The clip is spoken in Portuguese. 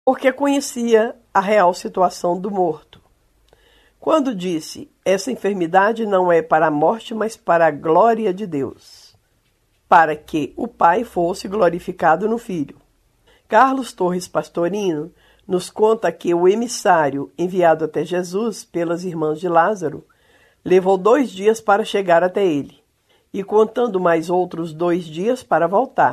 porque conhecia a real situação do morto. Quando disse: essa enfermidade não é para a morte, mas para a glória de Deus, para que o Pai fosse glorificado no Filho. Carlos Torres Pastorino nos conta que o emissário enviado até Jesus pelas irmãs de Lázaro levou 2 dias para chegar até ele, e contando mais outros 2 dias para voltar.